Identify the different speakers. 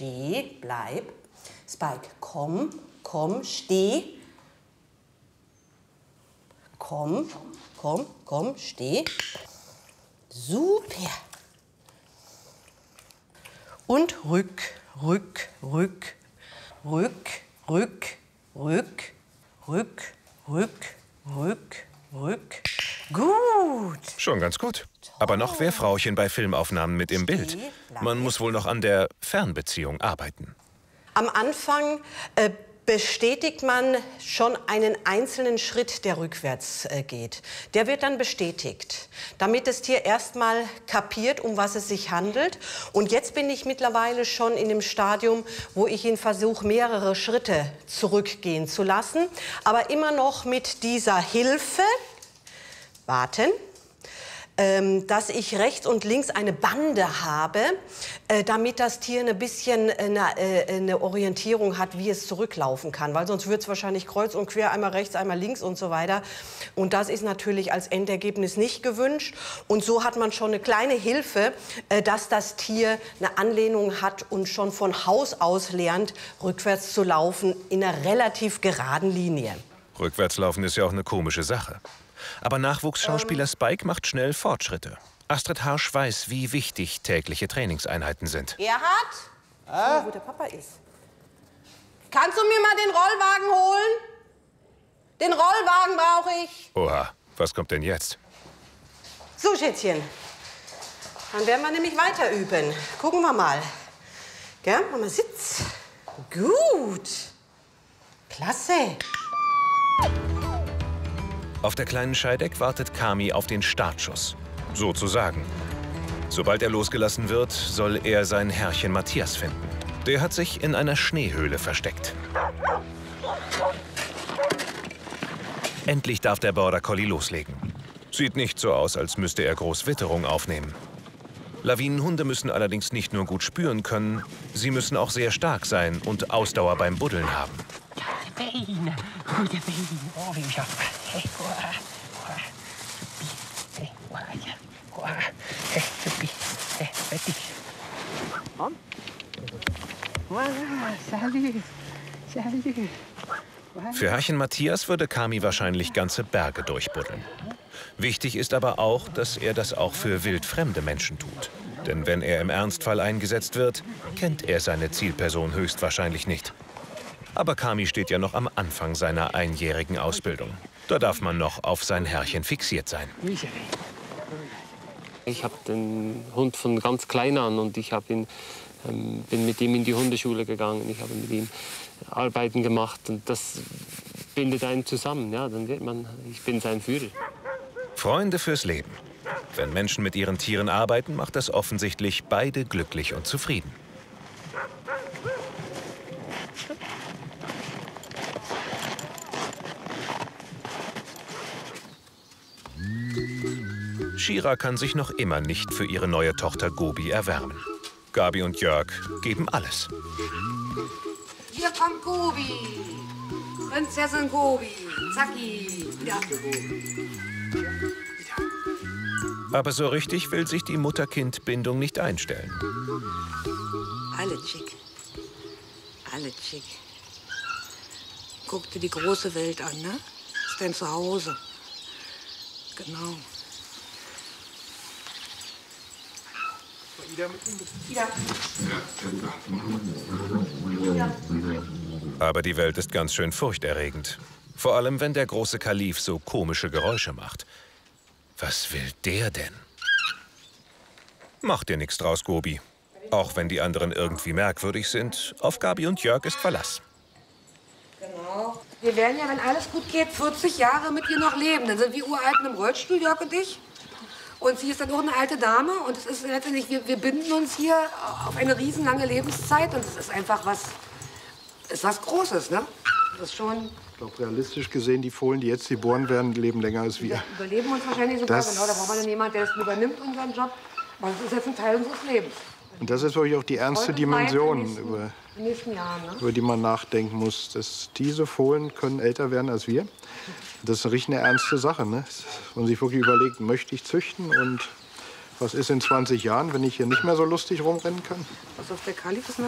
Speaker 1: steh, bleib. Spike, komm, komm, steh. Komm, komm, komm, steh. Super. Und rück, rück, rück, rück, rück, rück, rück, rück, rück, rück. Gut.
Speaker 2: Schon ganz gut. Aber noch wäre Frauchen bei Filmaufnahmen mit im Bild. Man muss wohl noch an der Fernbeziehung arbeiten.
Speaker 1: Am Anfang bestätigt man schon einen einzelnen Schritt, der rückwärts geht. Der wird dann bestätigt, damit das Tier erstmal kapiert, um was es sich handelt. Und jetzt bin ich mittlerweile schon in dem Stadium, wo ich ihn versuche, mehrere Schritte zurückgehen zu lassen. Aber immer noch mit dieser Hilfe, warten, dass ich rechts und links eine Bande habe, damit das Tier ein bisschen eine Orientierung hat, wie es zurücklaufen kann. Weil sonst wird es wahrscheinlich kreuz und quer, einmal rechts, einmal links und so weiter. Und das ist natürlich als Endergebnis nicht gewünscht. Und so hat man schon eine kleine Hilfe, dass das Tier eine Anlehnung hat und schon von Haus aus lernt, rückwärts zu laufen in einer relativ geraden Linie.
Speaker 2: Rückwärtslaufen ist ja auch eine komische Sache. Aber Nachwuchsschauspieler Spike macht schnell Fortschritte. Astrid Harsch weiß, wie wichtig tägliche Trainingseinheiten sind.
Speaker 1: Gerhard? Wo der Papa ist. Kannst du mir mal den Rollwagen holen? Den Rollwagen brauche ich.
Speaker 2: Oha, was kommt denn jetzt?
Speaker 1: So, Schätzchen. Dann werden wir nämlich weiter üben. Gucken wir mal. Gell? Mama, sitz. Gut. Klasse.
Speaker 2: Auf der kleinen Scheideck wartet Kami auf den Startschuss. Sozusagen. Sobald er losgelassen wird, soll er sein Herrchen Matthias finden. Der hat sich in einer Schneehöhle versteckt. Endlich darf der Border Collie loslegen. Sieht nicht so aus, als müsste er groß Witterung aufnehmen. Lawinenhunde müssen allerdings nicht nur gut spüren können, sie müssen auch sehr stark sein und Ausdauer beim Buddeln haben. Für Herrchen Matthias würde Kami wahrscheinlich ganze Berge durchbuddeln. Wichtig ist aber auch, dass er das auch für wildfremde Menschen tut. Denn wenn er im Ernstfall eingesetzt wird, kennt er seine Zielperson höchstwahrscheinlich nicht. Aber Kami steht ja noch am Anfang seiner einjährigen Ausbildung. Da darf man noch auf sein Herrchen fixiert sein.
Speaker 3: Ich habe den Hund von ganz klein an und ich bin mit ihm in die Hundeschule gegangen. Ich habe mit ihm Arbeiten gemacht und das bindet einen zusammen. Ja, dann wird man, ich bin sein Führer.
Speaker 2: Freunde fürs Leben. Wenn Menschen mit ihren Tieren arbeiten, macht das offensichtlich beide glücklich und zufrieden. Shira kann sich noch immer nicht für ihre neue Tochter Gobi erwärmen. Gabi und Jörg geben alles.
Speaker 4: Hier kommt Gobi. Prinzessin Gobi. Zacki. Wieder abgehoben.
Speaker 2: Aber so richtig will sich die Mutter-Kind-Bindung nicht einstellen.
Speaker 4: Alle schick. Alle schick. Guck dir die große Welt an, ne? Ist dein Zuhause. Genau.
Speaker 2: Aber die Welt ist ganz schön furchterregend. Vor allem, wenn der große Kalif so komische Geräusche macht. Was will der denn? Mach dir nichts draus, Gobi. Auch wenn die anderen irgendwie merkwürdig sind, auf Gabi und Jörg ist Verlass.
Speaker 4: Genau. Wir werden ja, wenn alles gut geht, 40 Jahre mit ihr noch leben. Dann sind wir Uralten im Rollstuhl, Jörg und ich. Und sie ist dann auch eine alte Dame. Und es ist letztendlich, wir binden uns hier auf eine riesenlange Lebenszeit. Und es ist einfach was Großes, ne? Das ist schon...
Speaker 5: Ich glaube, realistisch gesehen, die Fohlen, die jetzt geboren werden, leben länger als wir.
Speaker 4: Ja, überleben uns wahrscheinlich sogar, genau. Da braucht man dann jemanden, der es übernimmt, unseren Job. Aber das ist jetzt ein Teil unseres Lebens.
Speaker 5: Und das ist wirklich auch die ernste Dimension,
Speaker 4: Ne?
Speaker 5: über die man nachdenken muss. Dass diese Fohlen können älter werden als wir. Das ist eine richtig ernste Sache. Ne? Man sich wirklich überlegt, möchte ich züchten und was ist in 20 Jahren, wenn ich hier nicht mehr so lustig rumrennen kann?
Speaker 4: Was auf der Kalif ist noch